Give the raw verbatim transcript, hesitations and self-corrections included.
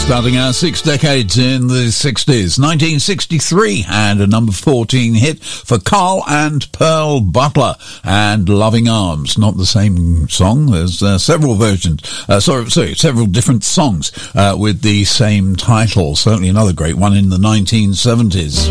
Starting our six decades in the sixties. nineteen sixty-three had a number fourteen hit for Carl and Pearl Butler and Loving Arms. Not the same song. There's uh, several versions. Uh, sorry, sorry, several different songs uh, with the same title. Certainly another great one in the nineteen seventies.